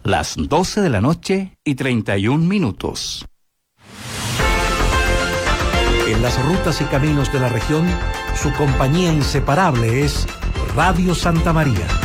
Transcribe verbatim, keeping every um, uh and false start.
las doce de la noche y treinta y un minutos. En las rutas y caminos de la región, su compañía inseparable es Radio Santa María.